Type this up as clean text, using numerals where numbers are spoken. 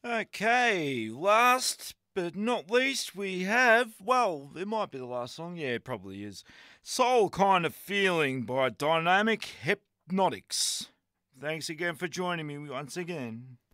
Okay, last but not least, we have, well, it might be the last song. Yeah, it probably is. Soul Kind of Feeling by Dynamic Hypnotics. Thanks again for joining me once again.